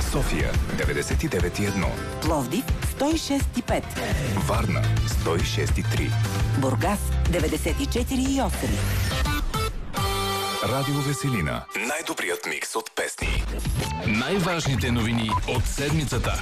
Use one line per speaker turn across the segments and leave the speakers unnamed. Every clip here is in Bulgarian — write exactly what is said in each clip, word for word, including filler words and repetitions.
София деветдесет и девет и едно,
Пловдив сто и шест и пет,
Варна сто и шест и три,
Бургас деветдесет и четири и осем.
Радио Веселина. Най-добрият микс от песни.
Най-важните новини от седмицата.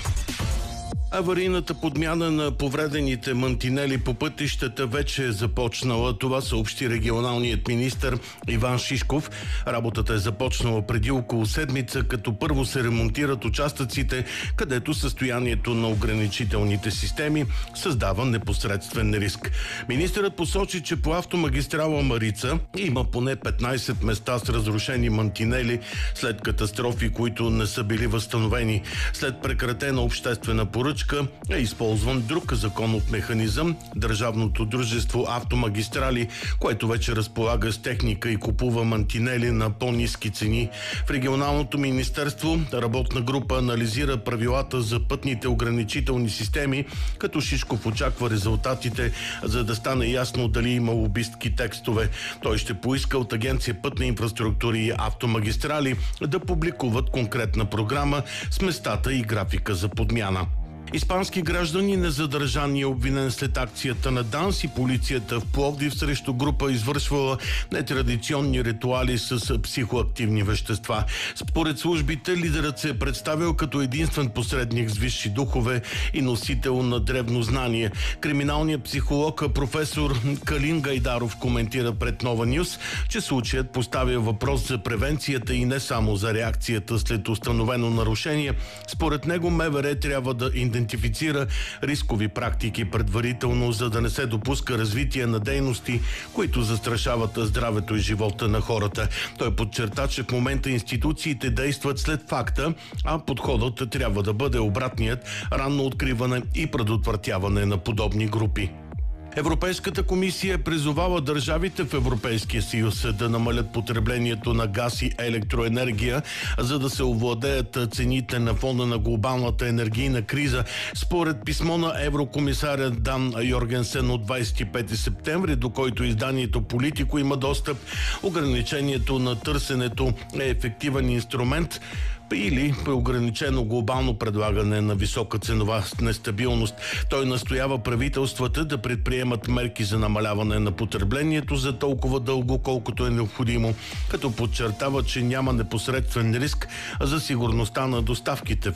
Аварийната подмяна на повредените мантинели по пътищата вече е започнала. Това съобщи регионалният министър Иван Шишков. Работата е започнала преди около седмица, като първо се ремонтират участъците, където състоянието на ограничителните системи създава непосредствен риск. Министърът посочи, че по автомагистрала Марица има поне петнайсет места с разрушени мантинели след катастрофи, които не са били възстановени. След прекратена обществена поръчка е използван друг законов механизъм – Държавното дружество Автомагистрали, което вече разполага с техника и купува мантинели на по-ниски цени. В регионалното министерство работна група анализира правилата за пътните ограничителни системи, като Шишков очаква резултатите, за да стане ясно дали има лобистки текстове. Той ще поиска от Агенция Пътна инфраструктура и Автомагистрали да публикуват конкретна програма с местата и графика за подмяна. Испански гражданин е задържан и обвинен след акцията на ДАНС и полицията в Пловдив срещу група, извършвала нетрадиционни ритуали с психоактивни вещества. Според службите, лидерът се е представил като единствен посредник с висши духове и носител на древно знание. Криминалният психолог професор Калин Гайдаров коментира пред Нова Нюс, че случаят поставя въпрос за превенцията и не само за реакцията след установено нарушение. Според него МВР трябва да идентифицира рискови практики предварително, за да не се допуска развитие на дейности, които застрашават здравето и живота на хората. Той подчерта, че в момента институциите действат след факта, а подходът трябва да бъде обратният – ранно откриване и предотвратяване на подобни групи. Европейската комисия е призовала държавите в Европейския съюз да намалят потреблението на газ и електроенергия, за да се овладеят цените на фона на глобалната енергийна криза. Според писмо на еврокомисаря Дан Йоргенсен от двайсет и пети септември, до който изданието Политико има достъп, ограничението на търсенето е ефективен инструмент или при ограничено глобално предлагане на висока ценова нестабилност. Той настоява правителствата да предприемат мерки за намаляване на потреблението за толкова дълго, колкото е необходимо, като подчертава, че няма непосредствен риск за сигурността на доставките в